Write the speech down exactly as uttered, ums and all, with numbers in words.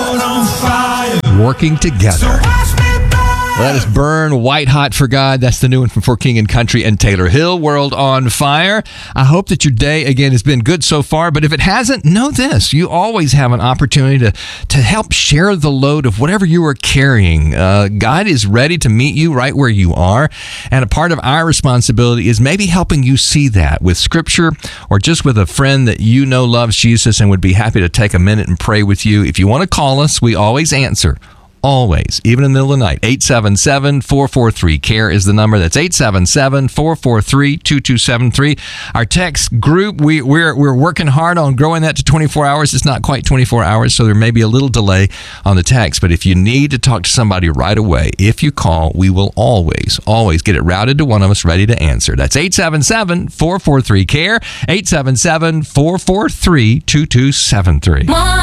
world on fire. Working together. Let us burn white hot for God. That's the new one from For King and Country and Taylor Hill, World on Fire. I hope that your day, again, has been good so far. But if it hasn't, know this. You always have an opportunity to, to help share the load of whatever you are carrying. Uh, God is ready to meet you right where you are. And a part of our responsibility is maybe helping you see that with Scripture or just with a friend that you know loves Jesus and would be happy to take a minute and pray with you. If you want to call us, we always answer. Always, even in the middle of the night. eight seven seven, four four three, C A R E is the number. That's eight seven seven, four four three, two two seven three. Our text group, we, we're we're working hard on growing that to twenty-four hours. It's not quite twenty-four hours, so there may be a little delay on the text. But if you need to talk to somebody right away, if you call, we will always, always get it routed to one of us ready to answer. That's eight seven seven, four four three, C A R E, eight seven seven, four four three, two two seven three.